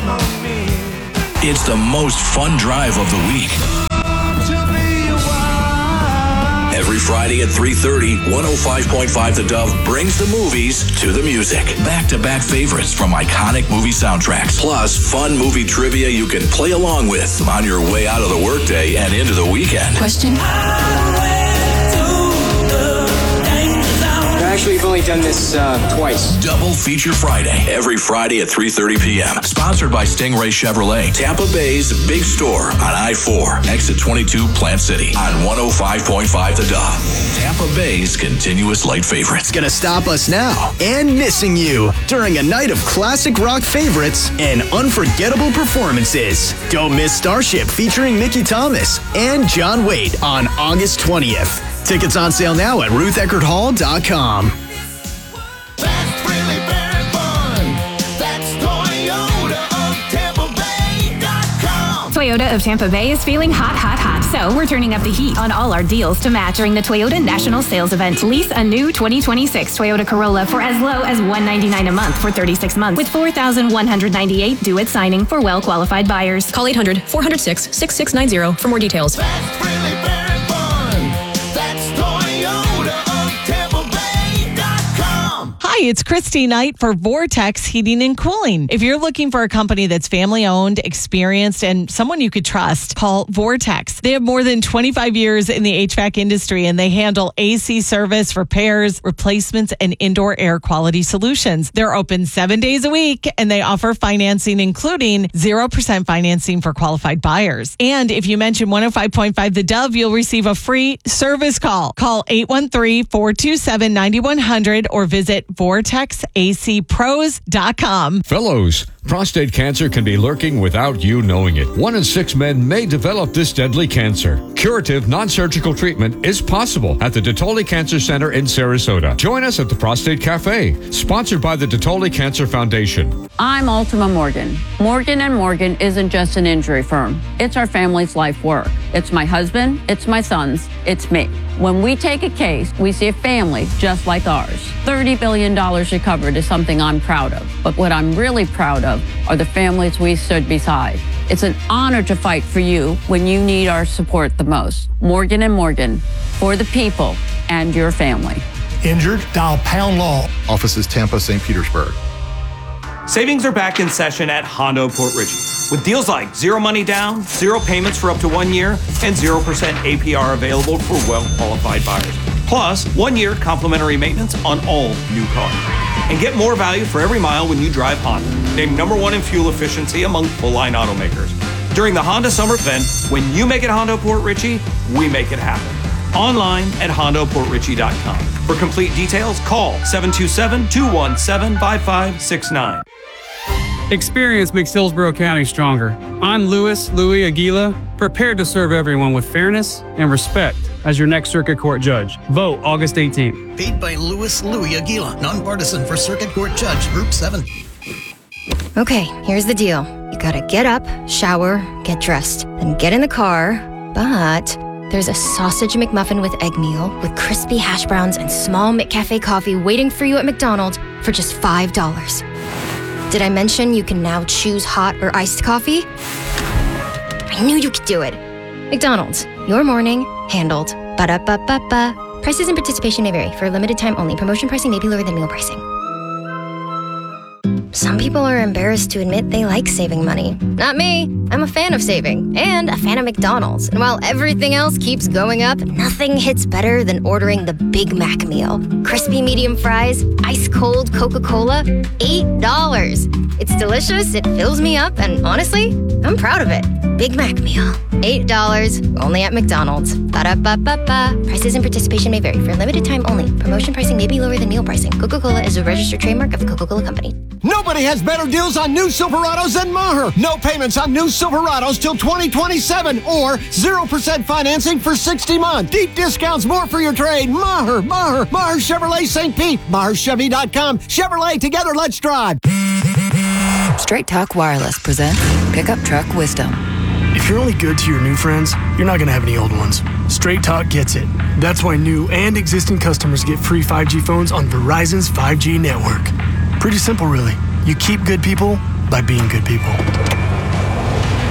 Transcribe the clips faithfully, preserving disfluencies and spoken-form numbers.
It's the most fun drive of the week. Every Friday at three thirty, one oh five point five The Dove brings the movies to the music. Back-to-back favorites from iconic movie soundtracks. Plus, fun movie trivia you can play along with on your way out of the workday and into the weekend. Question? Actually, we've only done this uh, twice. Double Feature Friday, every Friday at three thirty p.m. Sponsored by Stingray Chevrolet, Tampa Bay's big store on I four, exit twenty-two, Plant City, on one oh five point five The Dove. Tampa Bay's continuous light favorites. Gonna stop us now and missing you during a night of classic rock favorites and unforgettable performances. Don't miss Starship featuring Mickey Thomas and John Waite on August twentieth. Tickets on sale now at ruth eckerd hall dot com. That's really very fun. That's Toyota of Tampa Bay dot com. Toyota of Tampa Bay is feeling hot, hot, hot. So we're turning up the heat on all our deals to match during the Toyota National Sales Event. Lease a new twenty twenty-six Toyota Corolla for as low as one hundred ninety-nine dollars a month for thirty-six months with four thousand one hundred ninety-eight dollars due at signing for well-qualified buyers. Call eight hundred, four oh six, six six nine zero for more details. That's really very fun. That's Toyota of Tampa Bay dot com. Hi, it's Christy Knight for Vortex Heating and Cooling. If you're looking for a company that's family-owned, experienced, and someone you could trust, call Vortex. They have more than twenty-five years in the H V A C industry, and they handle A C service, repairs, replacements, and indoor air quality solutions. They're open seven days a week, and they offer financing, including zero percent financing for qualified buyers. And if you mention one oh five point five The Dove, you'll receive a free service call. Call eight one three, four two seven, nine one zero zero or visit vortex a c pros dot com. Fellows, prostate cancer can be lurking without you knowing it. One in six men may develop this deadly cancer. Curative non-surgical treatment is possible at the DeTolli Cancer Center in Sarasota. Join us at the Prostate Cafe, sponsored by the DeTolli Cancer Foundation. I'm Ultima Morgan. Morgan and Morgan isn't just an injury firm. It's our family's life work. It's my husband, it's my sons, it's me. When we take a case, we see a family just like ours. thirty billion dollars recovered is something I'm proud of. But what I'm really proud of are the families we stood beside. It's an honor to fight for you when you need our support the most. Morgan and Morgan, for the people and your family. Injured? Dial Pound Law. Offices Tampa, Saint Petersburg. Savings are back in session at Hondo Port Richey with deals like zero money down, zero payments for up to one year, and zero percent A P R available for well-qualified buyers. Plus, one year complimentary maintenance on all new cars. And get more value for every mile when you drive Honda, named number one in fuel efficiency among full-line automakers. During the Honda Summer Event, when you make it Hondo Port Richey, we make it happen. Online at hondo port richey dot com. For complete details, call seven two seven, two one seven, five five six nine. Experience makes Hillsborough County stronger. I'm Louis Louis Aguila, prepared to serve everyone with fairness and respect as your next Circuit Court judge. Vote August eighteenth. Paid by Louis Louis Aguila, nonpartisan for Circuit Court Judge, Group seven. Okay, here's the deal. You gotta get up, shower, get dressed, then get in the car, but there's a sausage McMuffin with egg meal with crispy hash browns and small McCafe coffee waiting for you at McDonald's for just five dollars. Did I mention you can now choose hot or iced coffee? I knew you could do it. McDonald's, your morning, handled. Ba-da-ba-ba-ba. Prices and participation may vary. For a limited time only. Promotion pricing may be lower than meal pricing. Some people are embarrassed to admit they like saving money. Not me. I'm a fan of saving and a fan of McDonald's. And while everything else keeps going up, nothing hits better than ordering the Big Mac meal. Crispy medium fries, ice cold Coca-Cola, eight dollars. It's delicious, it fills me up, and honestly, I'm proud of it. Big Mac meal, eight dollars, only at McDonald's. Ba-da-ba-ba-ba. Prices and participation may vary. For a limited time only. Promotion pricing may be lower than meal pricing. Coca-Cola is a registered trademark of the Coca-Cola Company. Nobody has better deals on new Silverados than Maher. No payments on new Silverados till twenty twenty-seven or zero percent financing for sixty months. Deep discounts, more for your trade. Maher, Maher, Maher Chevrolet Saint Pete. Maher Chevy dot com. Chevrolet, together, let's drive. Straight Talk Wireless presents Pickup Truck Wisdom. If you're only good to your new friends, you're not going to have any old ones. Straight Talk gets it. That's why new and existing customers get free five G phones on Verizon's five G network. Pretty simple, really. You keep good people by being good people.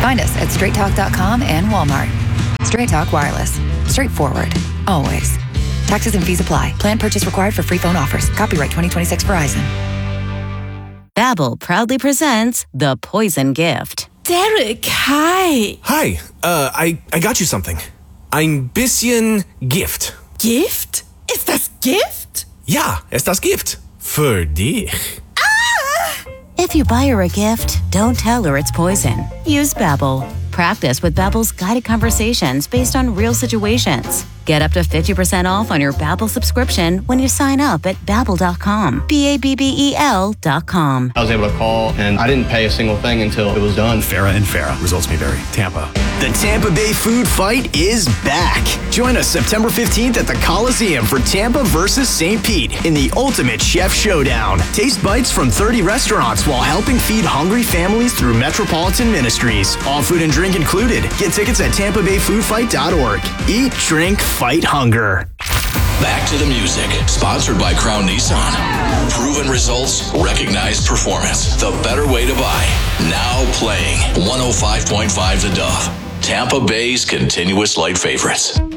Find us at straight talk dot com and Walmart. Straight Talk Wireless. Straightforward. Always. Taxes and fees apply. Plan purchase required for free phone offers. Copyright twenty twenty-six Verizon. Babbel proudly presents The Poison Gift. Derek, hi. Hi, uh, I, I got you something. Ein bisschen Gift. Gift? Ist das Gift? Ja, ist das Gift. Für dich. If you buy her a gift, don't tell her it's poison. Use Babbel. Practice with Babbel's guided conversations based on real situations. Get up to fifty percent off on your Babbel subscription when you sign up at babbel dot com. B A B B E L dot com. I was able to call, and I didn't pay a single thing until it was done. Farrah and Farrah. Results may vary. Tampa. The Tampa Bay Food Fight is back. Join us September fifteenth at the Coliseum for Tampa versus Saint Pete in the Ultimate Chef Showdown. Taste bites from thirty restaurants while helping feed hungry families through Metropolitan Ministries. All food and drink included. Get tickets at tampa bay food fight dot org. Eat, drink, fight hunger. Back to the music. Sponsored by Crown Nissan. Proven results, recognized performance. The better way to buy. Now playing one oh five point five The Dove. Tampa Bay's continuous light favorites.